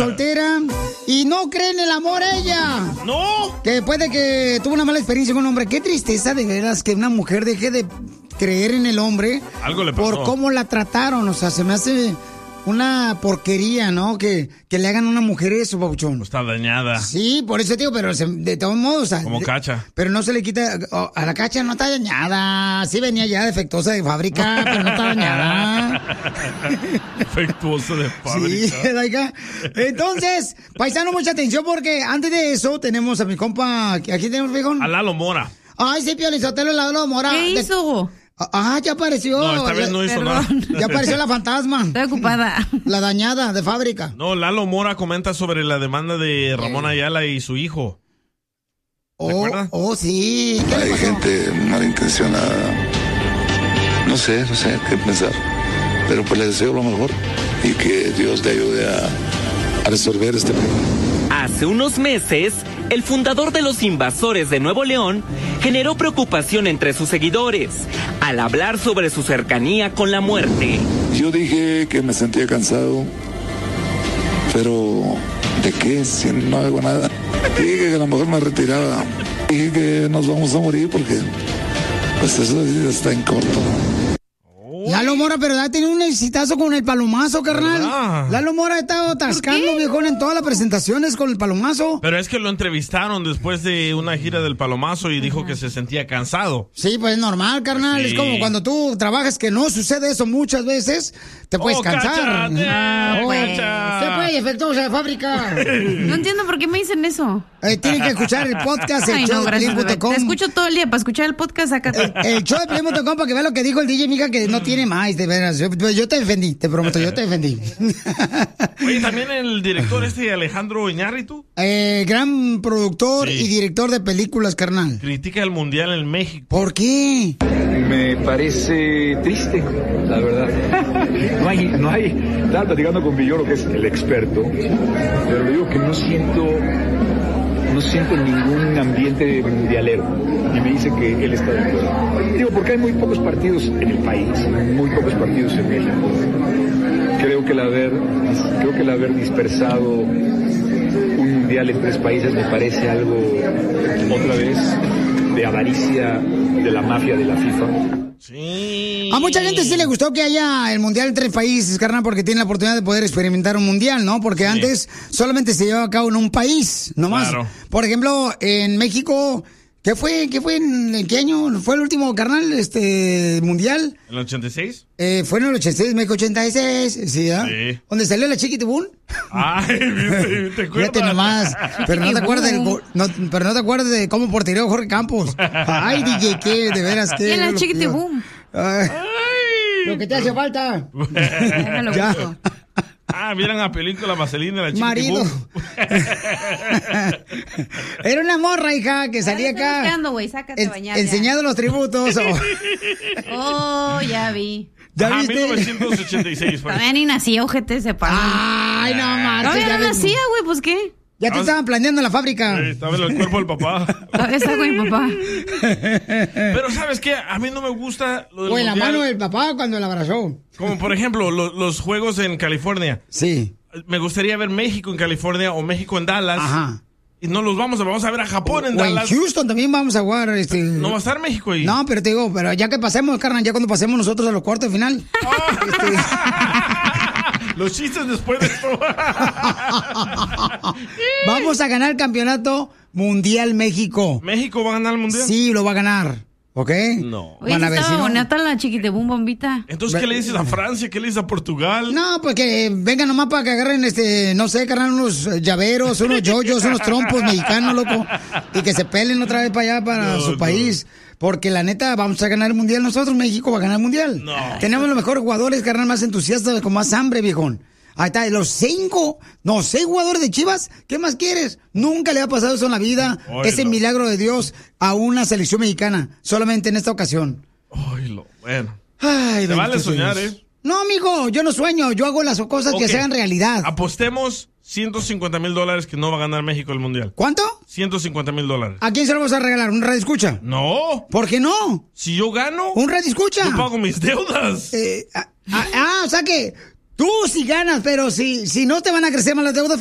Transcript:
soltera y no cree en el amor ella. ¡No! Que puede que tuvo una mala experiencia con un hombre. Qué tristeza de veras que una mujer deje de creer en el hombre. Algo le pasó. Por cómo la trataron. O sea, se me hace una porquería, ¿no? Que le hagan a una mujer eso, Pabuchón. Está dañada. Sí, por eso, tío, pero de todos modos... O sea, como Cacha. Pero no se le quita... a la Cacha no está dañada. Sí venía ya defectuosa de fábrica, pero no está dañada. Defectuosa de fábrica. Sí, oiga. Entonces, paisano, mucha atención porque antes de eso tenemos a mi compa... ¿Aquí tenemos, viejón? A Lalo Mora. Ay, sí, Piolizotelo, Lalo Mora. ¿Qué hizo? Ya apareció. No, esta vez no hizo nada. Ya apareció la fantasma. Estoy ocupada. La dañada de fábrica. No, Lalo Mora comenta sobre la demanda de Ramón Ayala y su hijo. ¿Te acuerdas? Sí. Hay gente malintencionada. No sé qué pensar. Pero pues le deseo lo mejor y que Dios le ayude a resolver este problema. Hace unos meses, el fundador de los Invasores de Nuevo León generó preocupación entre sus seguidores al hablar sobre su cercanía con la muerte. Yo dije que me sentía cansado, pero ¿de qué? Si no hago nada. Dije que a lo mejor me retiraba. Dije que nos vamos a morir porque pues eso está en corto. Lalo Mora, pero ha tenido un exitazo con el palomazo, carnal. ¿Verdad? Lalo Mora ha estado atascando, viejón, en todas las presentaciones con el palomazo. Pero es que lo entrevistaron después de una gira del palomazo y dijo que se sentía cansado. Sí, pues es normal, carnal. Sí. Es como cuando tú trabajas que no sucede eso muchas veces, te puedes cansar. Se puede efectuosa de fábrica. No entiendo por qué me dicen eso. Tienen que escuchar el podcast, el show de Piolín.com. Te escucho todo el día para escuchar el podcast, sácate. El show de Piolín.com para que vean lo que dijo el DJ, mija, que no tiene más, de veras. Yo te defendí, te prometo, yo te defendí. Oye, también el director Alejandro Iñárritu. Gran productor y director de películas, carnal. Critica el Mundial en México. ¿Por qué? Me parece triste, la verdad. No hay. Estaba platicando con Villoro, que es el experto, pero le digo que no siento ningún ambiente mundialero. Y me dice que él está de acuerdo. Digo, porque hay muy pocos partidos en el país, muy pocos partidos en México. Creo que el haber dispersado un mundial en 3 países me parece algo, otra vez, de avaricia de la mafia de la FIFA. Sí. A mucha gente sí le gustó que haya el mundial en 3 países, carnal, porque tiene la oportunidad de poder experimentar un mundial, ¿no? Porque antes solamente se llevaba a cabo en un país, nomás. Claro. Por ejemplo, en México, ¿qué fue? ¿En qué año fue el último, carnal, mundial? ¿En el 86? Fue en el 86, México 86, ¿sí, ¿verdad? Sí. ¿Dónde salió la Chiquitibún? Ay, ¿te acuerdas? Fíjate nomás, pero no te acuerdas de cómo portereó Jorge Campos. Ay, DJ, ¿qué? De veras, ¿qué? ¿Quién es la Chiquitibún? Lo que te hace falta. Ya. Vieron a película Vaselina, la Chiquitibún. Marido. Era una morra, hija, que salía acá. Sácate bañar. Enseñando los tributos. Ya vi. ¿Ya viste? 1986 fue. Todavía ni nacía, ojete, se paró. Ay, no manches. Todavía no nacía, güey, pues ¿qué? Ya te estaban planeando en la fábrica. Sí, estaba en el cuerpo del papá. Todavía está con mi papá. Pero ¿sabes qué? A mí no me gusta lo del o en la mundial. mano del papá cuando la abrazó. Como por ejemplo los juegos en California. Sí. Me gustaría ver México en California o México en Dallas. Ajá. Y no los vamos a ver a Japón en Dallas. O en Houston también vamos a jugar. No va a estar México ahí. No, pero te digo, pero ya que pasemos, carnal, ya cuando pasemos nosotros a los cuartos de final. Los chistes después de esto. Vamos a ganar el campeonato mundial México. ¿México va a ganar el mundial? Sí, lo va a ganar. ¿Ok? No. Oye, van a ver estaba si no. bonita la Chiquitibún bombita. Entonces, ¿qué le dices a Francia? ¿Qué le dices a Portugal? No, pues que vengan nomás para que agarren, no sé, carnal, unos llaveros, unos yoyos, unos trompos mexicanos, loco. Y que se pelen otra vez para allá, para su país. Porque la neta, vamos a ganar el mundial nosotros, México va a ganar el mundial. No. Tenemos los mejores jugadores, carnal, más entusiastas, con más hambre, viejón. Ahí está, los 6 jugadores de Chivas, ¿qué más quieres? Nunca le ha pasado eso en la vida, ese milagro de Dios a una selección mexicana, solamente en esta ocasión. Bueno. Ay, te vale soñar, ¿eh? No, amigo, yo no sueño, yo hago las cosas que se hagan realidad. Apostemos $150,000 que no va a ganar México el mundial. ¿Cuánto? $150,000. ¿A quién se lo vamos a regalar? ¿Un radio escucha? No. ¿Por qué no? Si yo gano, ¿un radio escucha? yo pago mis deudas. O sea que tú sí ganas, pero si no te van a crecer más las deudas.